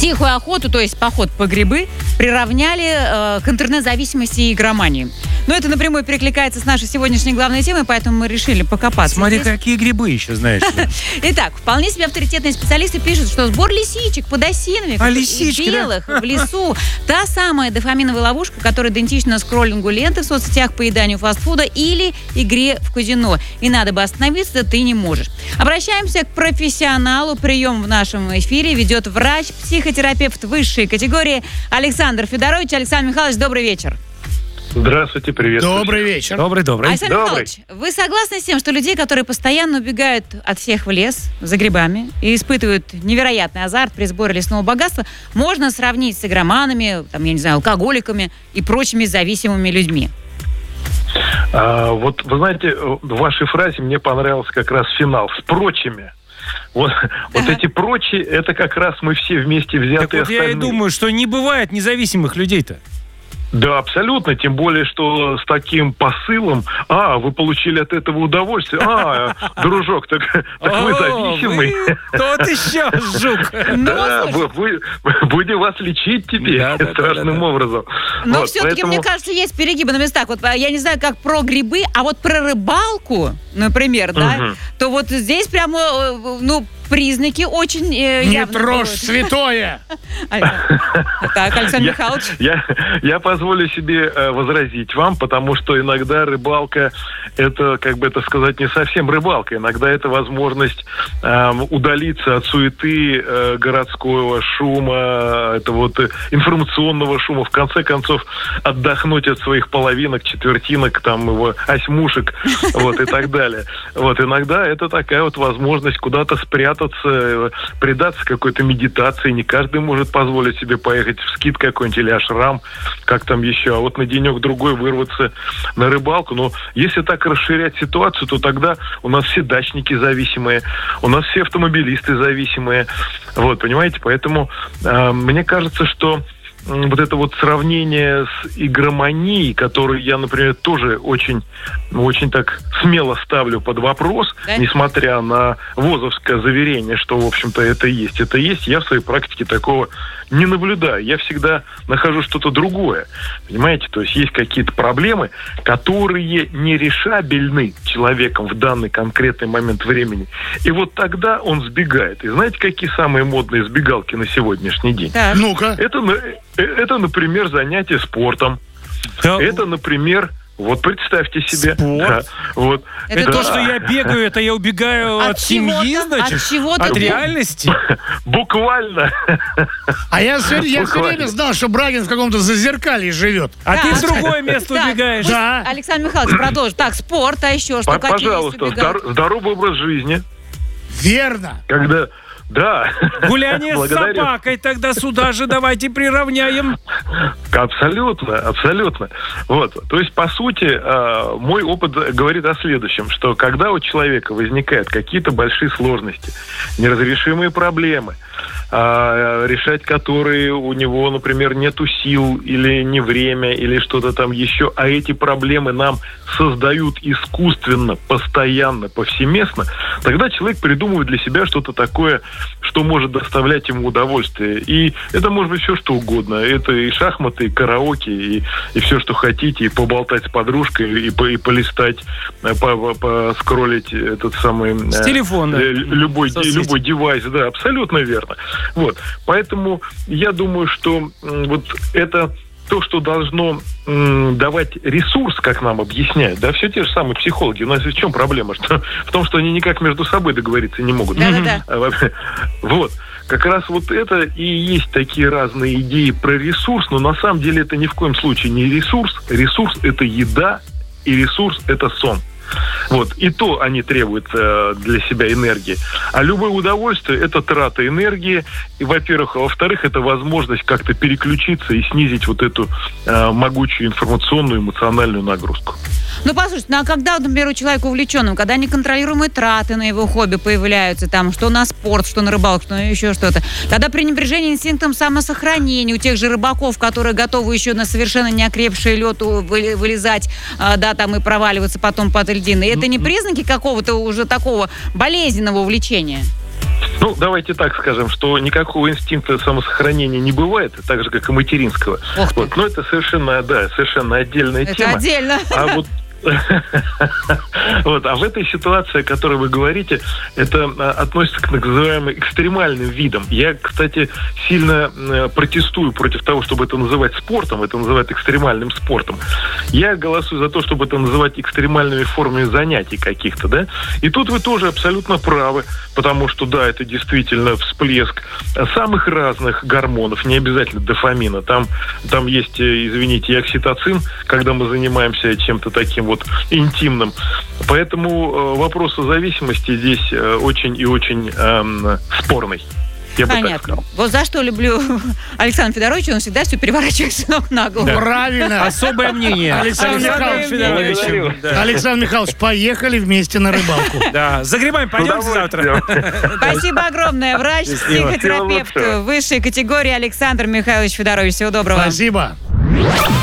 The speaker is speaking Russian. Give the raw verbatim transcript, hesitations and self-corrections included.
тихую охоту, то есть поход по грибы, приравняли э, к интернет-зависимости и игромании. Но это напрямую перекликается с нашей сегодняшней главной темой, поэтому мы решили покопаться. Смотри, здесь. какие грибы еще, знаешь. Итак, вполне себе авторитетные специалисты пишут, что сбор лисичек под осинами, А, лисички, и белых, да? В лесу, та самая дофаминовая ловушка, которая идентична скроллингу ленты в соцсетях, поеданию фастфуда или игре в казино. И надо бы остановиться, ты не можешь. Обращаемся к профессионалу. Прием в нашем эфире ведет врач, психотерапевт высшей категории Александр Федорович. Александр Михайлович, добрый вечер. Здравствуйте, привет. Добрый вечер. Добрый, добрый. Александр Добрый. Михайлович, вы согласны с тем, что людей, которые постоянно убегают от всех в лес за грибами и испытывают невероятный азарт при сборе лесного богатства, можно сравнить с игроманами, там, я не знаю, алкоголиками и прочими зависимыми людьми? А, вот, вы знаете, в вашей фразе мне понравился как раз финал «с прочими». Вот, вот эти прочие, это как раз мы все вместе взятые Так вот остальные. я и думаю, что не бывает независимых людей-то. Да, абсолютно, тем более, что с таким посылом, а, вы получили от этого удовольствие, а, дружок, так, так вы зависимый. Тот еще жук. Да, вы- вы- будем вас лечить теперь Да, да, да, страшным да, да. образом. Но Вот, все-таки, поэтому- мне кажется, есть перегибы на местах. Вот я не знаю, как про грибы, а вот про рыбалку, например, да, Мгм. то вот здесь прямо, э, ну, признаки очень э, Не явно трожь бывают. святое. Так, Александр Я- Михайлович. Я, я позволю себе э, возразить вам, потому что иногда рыбалка это, как бы это сказать, не совсем рыбалка. Иногда это возможность э, удалиться от суеты э, городского шума, это вот э, информационного шума, в конце концов отдохнуть от своих половинок, четвертинок, там его осьмушек, вот и так далее. Вот иногда это такая вот возможность куда-то спрятаться, э, предаться какой-то медитации. Не каждый может позволить себе поехать в скит какой-нибудь или ашрам, как там еще, а вот на денек-другой вырваться на рыбалку. Но если так расширять ситуацию, то тогда у нас все дачники зависимые, у нас все автомобилисты зависимые. Вот, понимаете? Поэтому э, мне кажется, что м, вот это вот сравнение с игроманией, которую я, например, тоже очень, ну, очень так смело ставлю под вопрос, Да? несмотря на вузовское заверение, что, в общем-то, это есть. Это есть. Я в своей практике такого не наблюдаю. Я всегда нахожу что-то другое. Понимаете? То есть есть какие-то проблемы, которые нерешабельны человеком в данный конкретный момент времени. И вот тогда он сбегает. И знаете, какие самые модные сбегалки на сегодняшний день? Так. Ну-ка. Это, на- э, это, например, занятие спортом. Да, Это, например, вот представьте себе. Спорт? Да, вот. Это То, Да. что я бегаю, это я убегаю от, От семьи, чего-то, значит? от чего-то. От реальности? Буквально. А я все, я все Буквально. время знал, что Брагин в каком-то зазеркалье живет. А Так. ты в другое место Так, убегаешь. пусть Да. Александр Михайлович продолжит. Так, спорт, а еще что? П- Какие есть Пожалуйста, убегалки? здор- здоровый образ жизни. Верно. Когда... Да. Гуляние с Благодарю. собакой тогда сюда же давайте приравняем. Абсолютно, абсолютно. Вот, то есть, по сути, э, мой опыт говорит о следующем, что когда у человека возникают какие-то большие сложности, неразрешимые проблемы, э, решать которые у него, например, нету сил или не время, или что-то там еще, а эти проблемы нам создают искусственно, постоянно, повсеместно, тогда человек придумывает для себя что-то такое, что может доставлять ему удовольствие. И это может быть все, что угодно. Это и шахматы, и караоке, и, и все, что хотите, и поболтать с подружкой, и, по, и полистать, э, по, по- поскроллить этот самый... э, С телефона. э, любой, Соцсети. любой девайс, да, абсолютно верно. Вот. Поэтому я думаю, что м, вот это то, что должно м, давать ресурс, как нам объясняют, да, все те же самые психологи. У нас в чем проблема? Что, в том, что они никак между собой договориться не могут. Да-да-да. А, вообще, вот. Как раз вот это и есть такие разные идеи про ресурс, но на самом деле это ни в коем случае не ресурс. Ресурс – это еда, и ресурс – это сон. Вот. И то они требуют э, для себя энергии. А любое удовольствие – это трата энергии. И, во-первых, а во-вторых, это возможность как-то переключиться и снизить вот эту э, могучую информационную, эмоциональную нагрузку. Ну, послушайте, ну а когда, например, у человека увлеченного, когда неконтролируемые траты на его хобби появляются, там, что на спорт, что на рыбалку, что на еще что-то, когда пренебрежение инстинктом самосохранения у тех же рыбаков, которые готовы еще на совершенно неокрепший лед у- вы- вылезать, а, да, там, и проваливаться потом под льдины, это не признаки какого-то уже такого болезненного увлечения? Ну, давайте так скажем, что никакого инстинкта самосохранения не бывает, так же, как и материнского. Ох ты. Вот. Но это совершенно, да, совершенно отдельная Это тема. отдельно. А вот Вот, а в этой ситуации, о которой вы говорите, это а, относится к так называемым экстремальным видам. Я, кстати, сильно э, протестую против того, чтобы это называть спортом, это называют экстремальным спортом. Я голосую за то, чтобы это называть экстремальными формами занятий каких-то, да. И тут вы тоже абсолютно правы, потому что, да, это действительно всплеск самых разных гормонов, не обязательно дофамина. Там, там есть, э, извините, и окситоцин, когда мы занимаемся чем-то таким вот интимным. Поэтому э, вопрос о зависимости здесь э, очень и очень э, спорный. Я бы так Понятно. сказал. Вот за что люблю Александра Федоровича, он всегда все переворачивает с ног на голову. Правильно. Особое мнение. Александр С Александром Михайлович, Федоровичем. благодарю. Да. Александр Михайлович, поехали вместе на рыбалку. Да. За грибами пойдемте завтра. Спасибо огромное. Врач, Счастливо. психотерапевт Всего лучшего. высшей категории Александр Михайлович Федорович. Всего доброго. Спасибо.